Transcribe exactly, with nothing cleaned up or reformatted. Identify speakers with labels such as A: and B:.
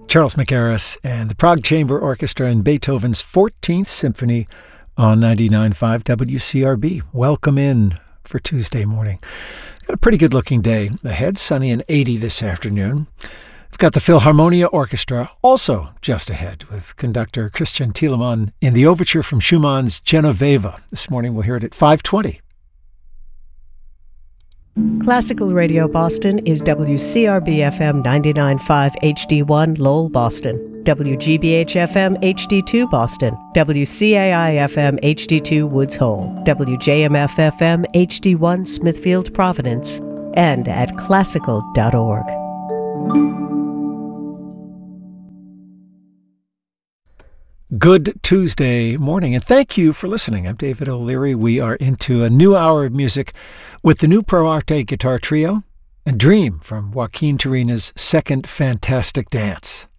A: Charles McGarris and the Prague Chamber Orchestra and Beethoven's fourteenth Symphony on ninety-nine point five W C R B. Welcome in for Tuesday morning. Got a pretty good looking day ahead, sunny and eighty this afternoon. We've got the Philharmonia Orchestra also just ahead with conductor Christian Thielemann in the overture from Schumann's Genoveva. This morning we'll hear it at five twenty.
B: Classical Radio Boston is W C R B F M ninety-nine point five H D one Lowell, Boston, W G B H F M H D two Boston, W C A I F M H D two Woods Hole, W J M F F M H D one Smithfield, Providence, and at classical dot org.
A: Good Tuesday morning, and thank you for listening. I'm David O'Leary. We are into a new hour of music with the new Pro Arte guitar trio and Dream from Joaquin Turina's Second Fantastic Dance.